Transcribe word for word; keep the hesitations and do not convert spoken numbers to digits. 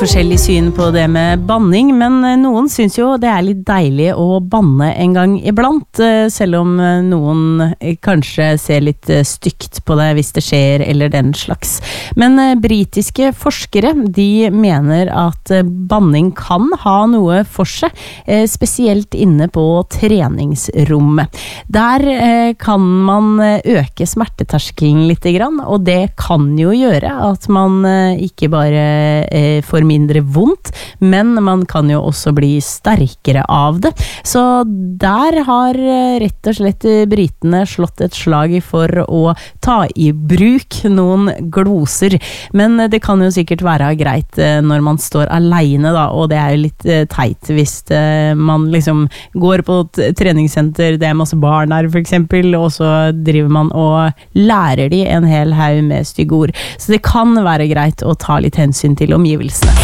forskjellig syn på det med banning, men noen synes jo det er litt deilig å banne en gang iblant, selv om noen kanskje ser litt stygt på det hvis det skjer eller den slags. Men britiske forskere, de mener at banning kan ha noe for seg, spesielt inne på treningsrommet. Der kan man øke smerteterskelen litt grann, og det kan jo gjøre at man ikke bare får mindre vondt, men man kan jo også bli sterkere av det. Så der har rett og slett britene slått et slag for å ta i bruk noen gloser. Men det kan jo sikkert være greit når man står alene da, og det er jo litt teit hvis man liksom går på et treningssenter, det er masse barn der for eksempel, og så driver man og lærer de en hel haug med stygge ord. Så det kan være greit å ta litt hensyn til omgivelsene.